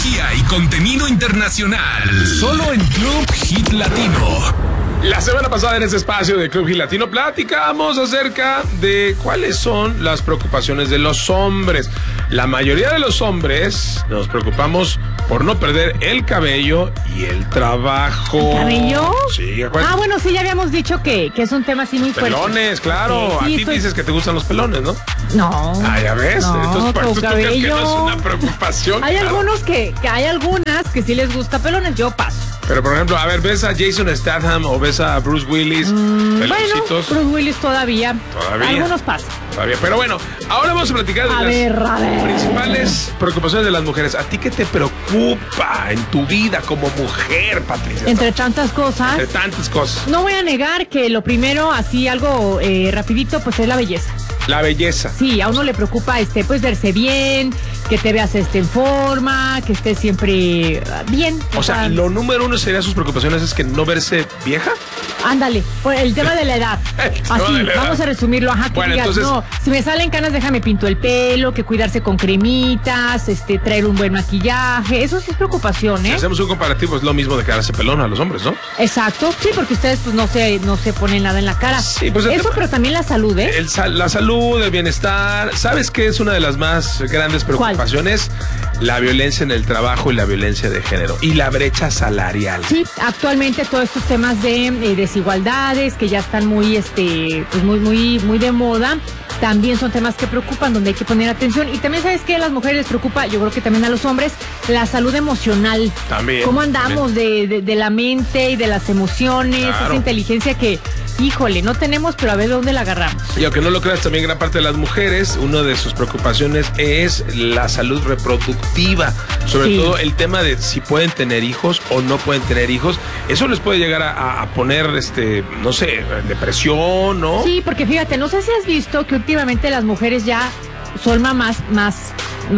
energía y contenido internacional. Solo en Club Hit Latino. La semana pasada en este espacio de Club Hit Latino platicamos acerca de cuáles son las preocupaciones de los hombres. La mayoría de los hombres nos preocupamos por no perder el cabello y el trabajo. ¿El cabello? Sí, acuérdate. Bueno, sí, ya habíamos dicho que es un tema así muy fuerte. Pelones, claro. Sí, a ti dices que te gustan los pelones, ¿no? No. Ah, ya ves. No, entonces, por eso tú crees que no es una preocupación. Hay claro. algunos que hay algunas que sí les gusta pelones, yo paso. Pero, por ejemplo, a ver, ¿ves a Jason Statham o ves a Bruce Willis? Peloncitos. Bueno, Bruce Willis todavía. Algunos pasan. Todavía. Pero bueno, ahora vamos a platicar de las principales preocupaciones de las mujeres. ¿A ti qué te preocupa en tu vida como mujer, Patricia? Entre tantas cosas. Entre tantas cosas. No voy a negar que lo primero, así algo rapidito, pues es la belleza. La belleza. Sí, a uno le preocupa pues verse bien, que te veas en forma, que estés siempre bien. O sea, lo número uno sería sus preocupaciones es que no verse vieja. Ándale, pues el tema de la edad. Así, vamos a resumirlo. Ajá, que bueno, digas, entonces, no, si me salen canas, déjame pinto el pelo, que cuidarse con cremitas, traer un buen maquillaje. Eso sí es preocupación, ¿eh? Si hacemos un comparativo, es lo mismo de quedarse pelón a los hombres, ¿no? Exacto, sí, porque ustedes pues no se ponen nada en la cara. Sí, pues eso, pero también la salud, ¿eh? La salud, el bienestar. ¿Sabes qué es una de las más grandes preocupaciones? ¿Cuál? La violencia en el trabajo y la violencia de género y la brecha salarial. Sí, actualmente todos estos temas de desigualdades que ya están muy pues muy de moda, también son temas que preocupan, donde hay que poner atención. Y también, ¿sabes qué? A las mujeres les preocupa, yo creo que también a los hombres, la salud emocional. También. ¿Cómo andamos de la mente y de las emociones? Claro. Esa inteligencia que, híjole, no tenemos, pero a ver dónde la agarramos. Y aunque no lo creas, también gran parte de las mujeres, una de sus preocupaciones es la salud reproductiva. Sobre todo el tema de si pueden tener hijos o no pueden tener hijos. Eso les puede llegar a poner, no sé, depresión, ¿no? Sí, porque fíjate, no sé si has visto que últimamente las mujeres ya son mamás más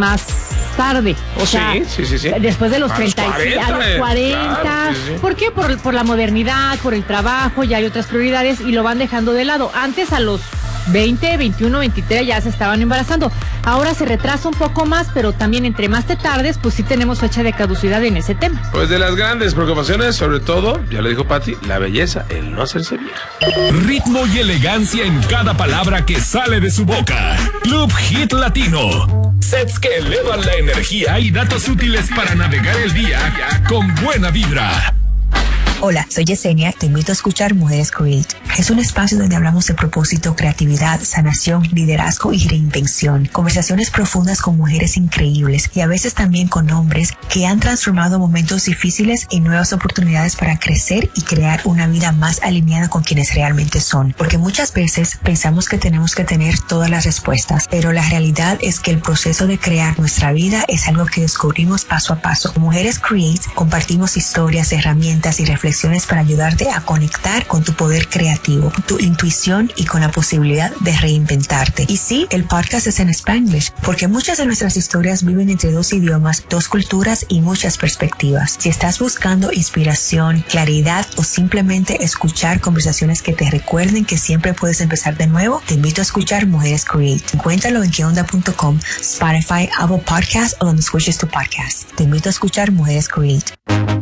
tarde. O sea, sí. Después de los 35, a los 40. Claro, sí. ¿Por qué? Por la modernidad, por el trabajo, ya hay otras prioridades y lo van dejando de lado. Antes a los 20, 21, 23 ya se estaban embarazando. Ahora se retrasa un poco más, pero también entre más te tardes, pues sí tenemos fecha de caducidad en ese tema. Pues de las grandes preocupaciones, sobre todo, ya lo dijo Pati, la belleza, el no hacerse vieja. Ritmo y elegancia en cada palabra que sale de su boca. Club Hit Latino. Sets que elevan la energía y datos útiles para navegar el día con buena vibra. Hola, soy Yesenia, te invito a escuchar Mujeres Create. Es un espacio donde hablamos de propósito, creatividad, sanación, liderazgo y reinvención. Conversaciones profundas con mujeres increíbles y a veces también con hombres que han transformado momentos difíciles en nuevas oportunidades para crecer y crear una vida más alineada con quienes realmente son. Porque muchas veces pensamos que tenemos que tener todas las respuestas, pero la realidad es que el proceso de crear nuestra vida es algo que descubrimos paso a paso. Mujeres Create compartimos historias, herramientas y reflexiones para ayudarte a conectar con tu poder creativo, tu intuición y con la posibilidad de reinventarte. Y sí, el podcast es en Spanglish, porque muchas de nuestras historias viven entre dos idiomas, dos culturas y muchas perspectivas. Si estás buscando inspiración, claridad o simplemente escuchar conversaciones que te recuerden que siempre puedes empezar de nuevo, te invito a escuchar Mujeres Create. Encuéntralo en queonda.com, Spotify, Apple Podcasts o donde escuches tu podcast. Te invito a escuchar Mujeres Create.